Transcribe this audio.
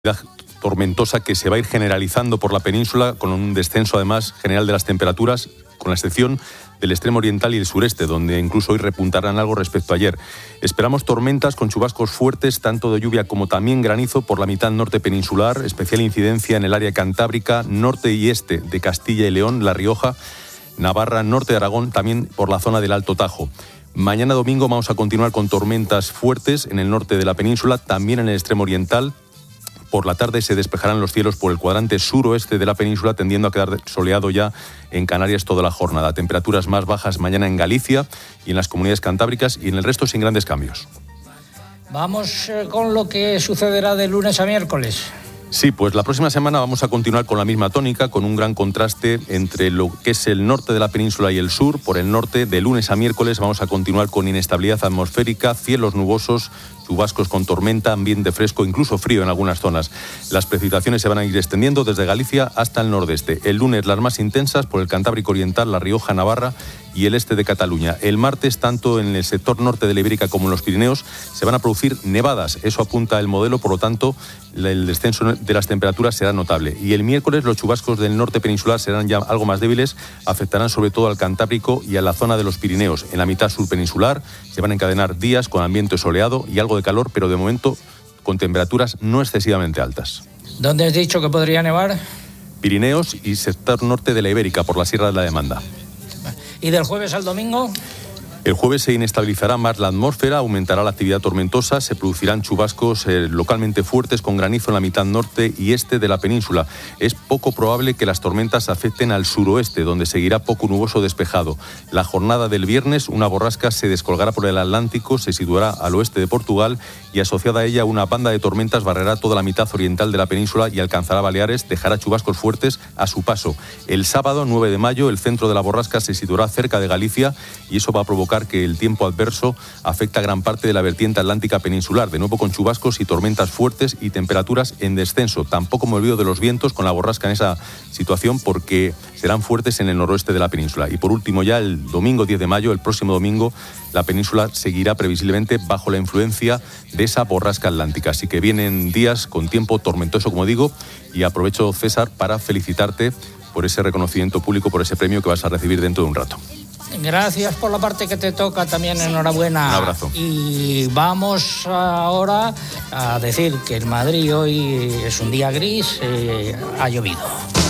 tormentosa que se va a ir generalizando por la península, con un descenso además general de las temperaturas, con la excepción del extremo oriental y el sureste, donde incluso hoy repuntarán algo respecto a ayer. Esperamos tormentas con chubascos fuertes, tanto de lluvia como también granizo por la mitad norte peninsular, especial incidencia en el área cantábrica, norte y este de Castilla y León, La Rioja, Navarra, norte de Aragón, también por la zona del Alto Tajo. Mañana domingo vamos a continuar con tormentas fuertes en el norte de la península, también en el extremo oriental. Por la tarde se despejarán los cielos por el cuadrante suroeste de la península, tendiendo a quedar soleado ya en Canarias toda la jornada. Temperaturas más bajas mañana en Galicia y en las comunidades cantábricas, y en el resto sin grandes cambios. Vamos con lo que sucederá de lunes a miércoles. Sí, pues la próxima semana vamos a continuar con la misma tónica, con un gran contraste entre lo que es el norte de la península y el sur. Por el norte, de lunes a miércoles, vamos a continuar con inestabilidad atmosférica, cielos nubosos, chubascos con tormenta, ambiente fresco, incluso frío en algunas zonas. Las precipitaciones se van a ir extendiendo desde Galicia hasta el nordeste. El lunes las más intensas por el Cantábrico Oriental, La Rioja, Navarra y el este de Cataluña. El martes, tanto en el sector norte de la Ibérica como en los Pirineos, se van a producir nevadas. Eso apunta el modelo, por lo tanto, el descenso de las temperaturas será notable. Y el miércoles los chubascos del norte peninsular serán ya algo más débiles, afectarán sobre todo al Cantábrico y a la zona de los Pirineos. En la mitad sur peninsular se van a encadenar días con ambiente soleado y algo de calor, pero de momento con temperaturas no excesivamente altas. ¿Dónde has dicho que podría nevar? Pirineos y sector norte de la Ibérica, por la Sierra de la Demanda. ¿Y del jueves al domingo? El jueves se inestabilizará más la atmósfera, aumentará la actividad tormentosa, se producirán chubascos localmente fuertes con granizo en la mitad norte y este de la península. Es poco probable que las tormentas afecten al suroeste, donde seguirá poco nuboso despejado. La jornada del viernes, una borrasca se descolgará por el Atlántico, se situará al oeste de Portugal y asociada a ella una banda de tormentas barrerá toda la mitad oriental de la península y alcanzará Baleares, dejará chubascos fuertes a su paso. El sábado, 9 de mayo, el centro de la borrasca se situará cerca de Galicia y eso va a provocar que el tiempo adverso afecta a gran parte de la vertiente atlántica peninsular, de nuevo con chubascos y tormentas fuertes y temperaturas en descenso. Tampoco me olvido de los vientos con la borrasca en esa situación, porque serán fuertes en el noroeste de la península. Y por último, ya el domingo 10 de mayo, el próximo domingo, la península seguirá previsiblemente bajo la influencia de esa borrasca atlántica. Así que vienen días con tiempo tormentoso, como digo, y aprovecho, César, para felicitarte por ese reconocimiento público, por ese premio que vas a recibir dentro de un rato. Gracias por la parte que te toca, también enhorabuena. Un abrazo. Y vamos ahora a decir que en Madrid hoy es un día gris, ha llovido.